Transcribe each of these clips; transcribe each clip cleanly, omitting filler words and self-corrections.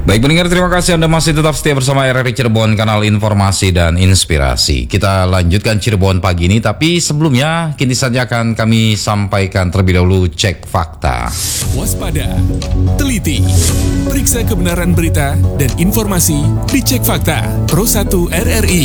Baik pendengar, terima kasih Anda masih tetap setia bersama RRI Cirebon, kanal informasi dan inspirasi. Kita lanjutkan Cirebon pagi ini, tapi sebelumnya kini saja akan kami sampaikan terlebih dahulu cek fakta. Waspada, teliti, periksa kebenaran berita dan informasi di Cek Fakta Pro 1 RRI.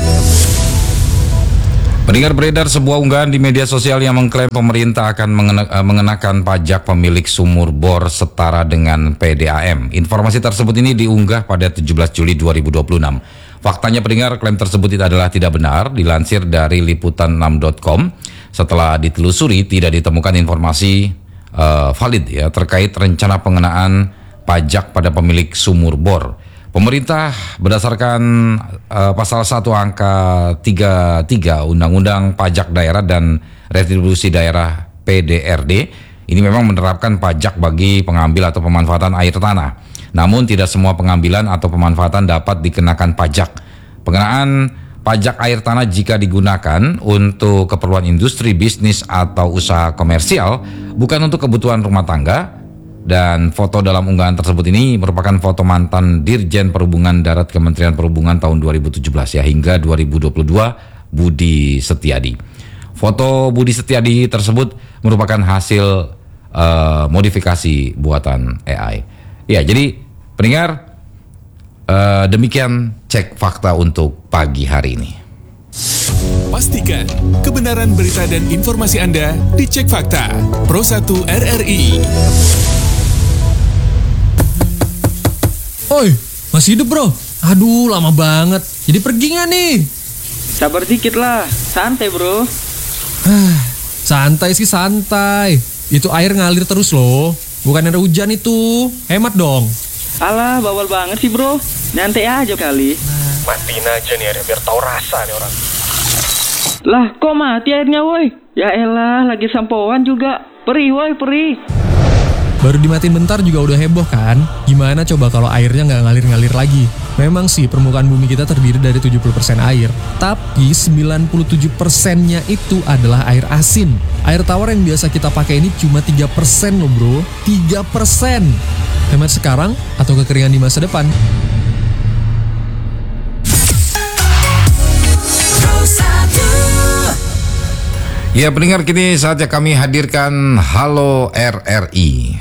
Pendengar, beredar sebuah unggahan di media sosial yang mengklaim pemerintah akan mengenakan pajak pemilik sumur bor setara dengan PDAM. Informasi tersebut ini diunggah pada 17 Juli 2026. Faktanya pendengar, klaim tersebut adalah tidak benar, dilansir dari liputan6.com. Setelah ditelusuri, tidak ditemukan informasi valid ya terkait rencana pengenaan pajak pada pemilik sumur bor. Pemerintah berdasarkan pasal 1 angka 33 Undang-Undang Pajak Daerah dan Retribusi Daerah PDRD ini memang menerapkan pajak bagi pengambil atau pemanfaatan air tanah. Namun tidak semua pengambilan atau pemanfaatan dapat dikenakan pajak. Pengenaan pajak air tanah jika digunakan untuk keperluan industri, bisnis atau usaha komersial, bukan untuk kebutuhan rumah tangga. Dan foto dalam unggahan tersebut ini merupakan foto mantan Dirjen Perhubungan Darat Kementerian Perhubungan tahun 2017 ya hingga 2022, Budi Setiadi. Foto Budi Setiadi tersebut merupakan hasil modifikasi buatan AI. Ya, jadi pendengar, demikian cek fakta untuk pagi hari ini. Pastikan kebenaran berita dan informasi Anda di Cek Fakta Pro 1 RRI. Oi, masih hidup bro? Aduh, lama banget. Jadi pergi nggak nih? Sabar dikit lah, santai bro. Santai sih santai. Itu air ngalir terus loh. Bukan air hujan itu. Hemat dong. Alah, bawal banget sih bro. Nyantai aja kali. Matiin aja nih airnya biar tahu rasa nih orang. Lah, kok mati airnya woi? Ya elah, lagi sampoan juga. Perih woi, perih. Baru dimatiin bentar juga udah heboh kan? Gimana coba kalau airnya nggak ngalir-ngalir lagi? Memang sih permukaan bumi kita terdiri dari 70% air, tapi 97%-nya itu adalah air asin. Air tawar yang biasa kita pakai ini cuma 3% loh bro, 3%. Hemat sekarang atau kekeringan di masa depan? Ya pendengar, kini saatnya kami hadirkan Halo RRI.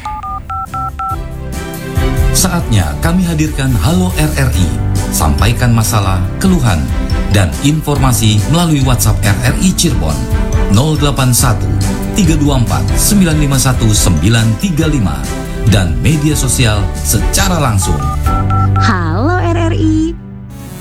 Saatnya kami hadirkan Halo RRI. Sampaikan masalah, keluhan, dan informasi melalui WhatsApp RRI Cirebon 081 324 951 935 dan media sosial secara langsung.